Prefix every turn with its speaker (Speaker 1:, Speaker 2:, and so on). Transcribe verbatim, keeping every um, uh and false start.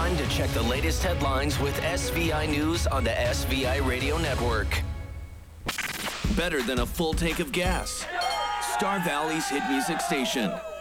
Speaker 1: time to check the latest headlines with S V I News on the S V I Radio Network. Better than a full tank of gas. Star Valley's hit music station.